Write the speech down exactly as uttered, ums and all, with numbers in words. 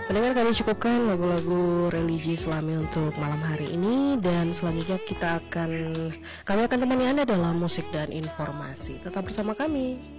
Pendengar, kami cukupkan lagu-lagu religi Islami untuk malam hari ini, dan selanjutnya kita akan kami akan temani Anda dalam musik dan informasi. Tetap bersama kami.